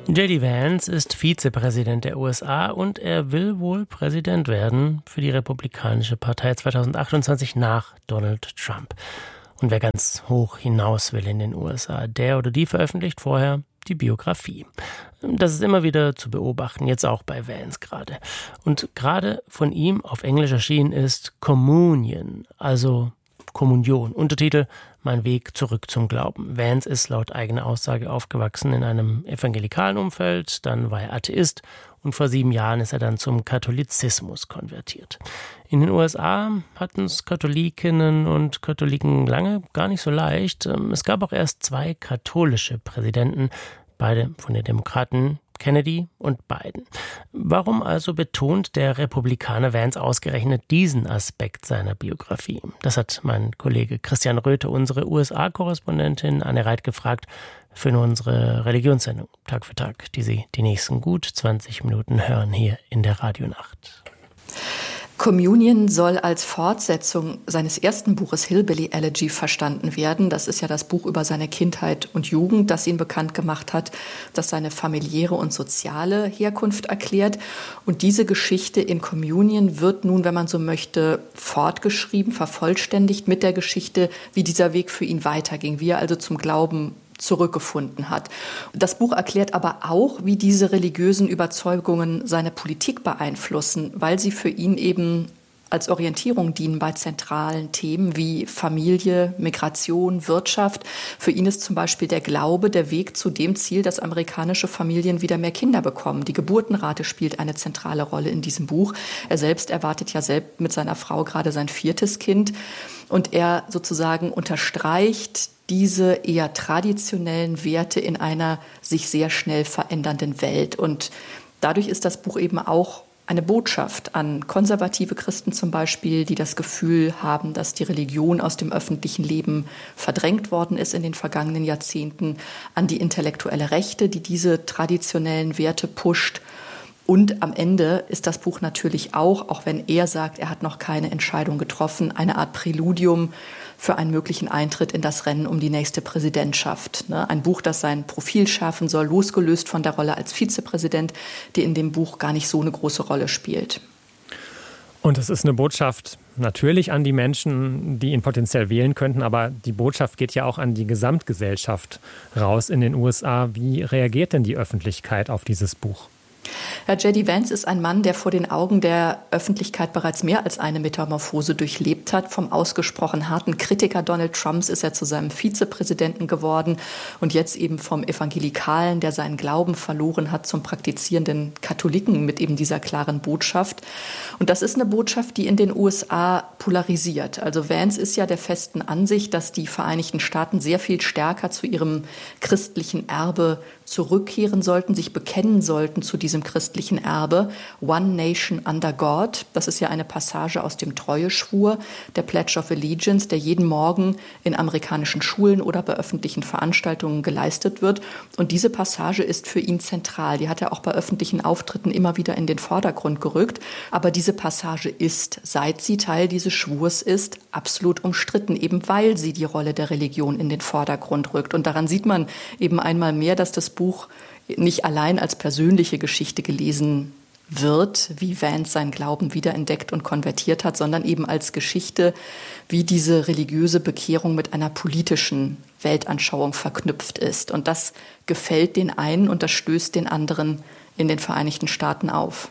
J.D. Vance ist Vizepräsident der USA und er will wohl Präsident werden für die Republikanische Partei 2028 nach Donald Trump. Und wer ganz hoch hinaus will in den USA, der oder die veröffentlicht vorher die Biografie. Das ist immer wieder zu beobachten, jetzt auch bei Vance gerade. Und gerade von ihm auf Englisch erschienen ist Communion, also Kommunion. Untertitel: Mein Weg zurück zum Glauben. Vance ist laut eigener Aussage aufgewachsen in einem evangelikalen Umfeld, dann war er Atheist und vor 7 Jahren ist er dann zum Katholizismus konvertiert. In den USA hatten es Katholikinnen und Katholiken lange gar nicht so leicht. Es gab auch erst 2 katholische Präsidenten, beide von den Demokraten, Kennedy und Biden. Warum also betont der Republikaner Vance ausgerechnet diesen Aspekt seiner Biografie? Das hat mein Kollege Christian Röthe, unsere USA-Korrespondentin Anne Reit, gefragt für unsere Religionssendung Tag für Tag, die Sie die nächsten gut 20 Minuten hören hier in der Radionacht. Communion soll als Fortsetzung seines ersten Buches Hillbilly Elegy verstanden werden. Das ist ja das Buch über seine Kindheit und Jugend, das ihn bekannt gemacht hat, das seine familiäre und soziale Herkunft erklärt. Und diese Geschichte in Communion wird nun, wenn man so möchte, fortgeschrieben, vervollständigt mit der Geschichte, wie dieser Weg für ihn weiterging, wie er also zum Glauben zurückgefunden hat. Das Buch erklärt aber auch, wie diese religiösen Überzeugungen seine Politik beeinflussen, weil sie für ihn eben als Orientierung dienen bei zentralen Themen wie Familie, Migration, Wirtschaft. Für ihn ist zum Beispiel der Glaube der Weg zu dem Ziel, dass amerikanische Familien wieder mehr Kinder bekommen. Die Geburtenrate spielt eine zentrale Rolle in diesem Buch. Er selbst erwartet ja selbst mit seiner Frau gerade sein 4. Kind. Und er sozusagen unterstreicht diese eher traditionellen Werte in einer sich sehr schnell verändernden Welt. Und dadurch ist das Buch eben auch eine Botschaft an konservative Christen zum Beispiel, die das Gefühl haben, dass die Religion aus dem öffentlichen Leben verdrängt worden ist in den vergangenen Jahrzehnten, an die intellektuelle Rechte, die diese traditionellen Werte pusht. Und am Ende ist das Buch natürlich auch wenn er sagt, er hat noch keine Entscheidung getroffen, eine Art Präludium für einen möglichen Eintritt in das Rennen um die nächste Präsidentschaft. Ein Buch, das sein Profil schärfen soll, losgelöst von der Rolle als Vizepräsident, die in dem Buch gar nicht so eine große Rolle spielt. Und es ist eine Botschaft natürlich an die Menschen, die ihn potenziell wählen könnten, aber die Botschaft geht ja auch an die Gesamtgesellschaft raus in den USA. Wie reagiert denn die Öffentlichkeit auf dieses Buch? Ja, J.D. Vance ist ein Mann, der vor den Augen der Öffentlichkeit bereits mehr als eine Metamorphose durchlebt hat. Vom ausgesprochen harten Kritiker Donald Trumps ist er zu seinem Vizepräsidenten geworden und jetzt eben vom Evangelikalen, der seinen Glauben verloren hat, zum praktizierenden Katholiken mit eben dieser klaren Botschaft. Und das ist eine Botschaft, die in den USA polarisiert. Also Vance ist ja der festen Ansicht, dass die Vereinigten Staaten sehr viel stärker zu ihrem christlichen Erbe zurückkehren sollten, sich bekennen sollten zu diesem christlichen Erbe. One Nation under God, das ist ja eine Passage aus dem Treueschwur, der Pledge of Allegiance, der jeden Morgen in amerikanischen Schulen oder bei öffentlichen Veranstaltungen geleistet wird. Und diese Passage ist für ihn zentral. Die hat er auch bei öffentlichen Auftritten immer wieder in den Vordergrund gerückt. Aber diese Passage ist, seit sie Teil dieses Schwurs ist, absolut umstritten, eben weil sie die Rolle der Religion in den Vordergrund rückt. Und daran sieht man eben einmal mehr, dass das Buch nicht allein als persönliche Geschichte gelesen wird, wie Vance seinen Glauben wiederentdeckt und konvertiert hat, sondern eben als Geschichte, wie diese religiöse Bekehrung mit einer politischen Weltanschauung verknüpft ist. Und das gefällt den einen und das stößt den anderen in den Vereinigten Staaten auf.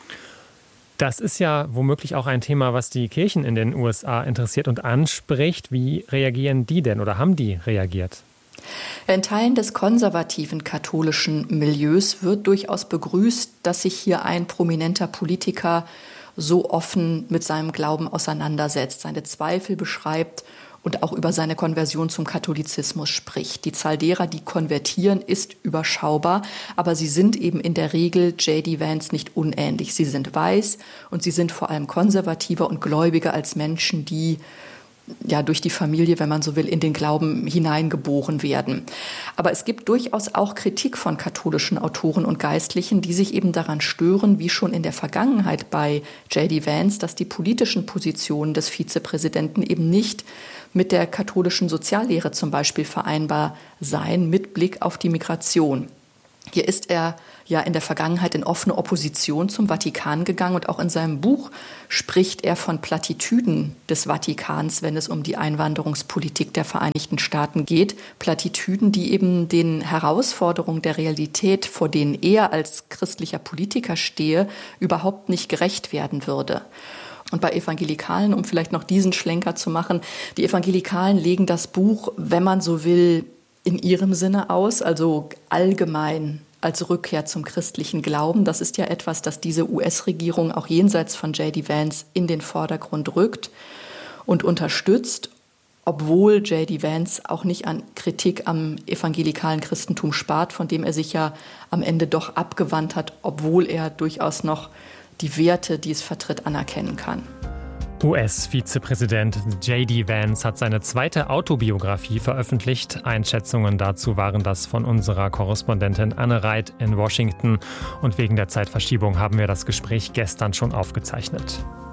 Das ist ja womöglich auch ein Thema, was die Kirchen in den USA interessiert und anspricht. Wie reagieren die denn oder haben die reagiert? In Teilen des konservativen katholischen Milieus wird durchaus begrüßt, dass sich hier ein prominenter Politiker so offen mit seinem Glauben auseinandersetzt, seine Zweifel beschreibt und auch über seine Konversion zum Katholizismus spricht. Die Zahl derer, die konvertieren, ist überschaubar, aber sie sind eben in der Regel J.D. Vance nicht unähnlich. Sie sind weiß und sie sind vor allem konservativer und gläubiger als Menschen, die ja durch die Familie, wenn man so will, in den Glauben hineingeboren werden. Aber es gibt durchaus auch Kritik von katholischen Autoren und Geistlichen, die sich eben daran stören, wie schon in der Vergangenheit bei J.D. Vance, dass die politischen Positionen des Vizepräsidenten eben nicht mit der katholischen Soziallehre zum Beispiel vereinbar seien, mit Blick auf die Migration. Hier ist er ja in der Vergangenheit in offene Opposition zum Vatikan gegangen und auch in seinem Buch spricht er von Plattitüden des Vatikans, wenn es um die Einwanderungspolitik der Vereinigten Staaten geht. Plattitüden, die eben den Herausforderungen der Realität, vor denen er als christlicher Politiker stehe, überhaupt nicht gerecht werden würde. Und bei Evangelikalen, um vielleicht noch diesen Schlenker zu machen, die Evangelikalen legen das Buch, wenn man so will, in ihrem Sinne aus, also allgemein als Rückkehr zum christlichen Glauben. Das ist ja etwas, das diese US-Regierung auch jenseits von J.D. Vance in den Vordergrund rückt und unterstützt, obwohl J.D. Vance auch nicht an Kritik am evangelikalen Christentum spart, von dem er sich ja am Ende doch abgewandt hat, obwohl er durchaus noch die Werte, die es vertritt, anerkennen kann. US-Vizepräsident J.D. Vance hat seine zweite Autobiografie veröffentlicht. Einschätzungen dazu waren das von unserer Korrespondentin Anne Reit in Washington. Und wegen der Zeitverschiebung haben wir das Gespräch gestern schon aufgezeichnet.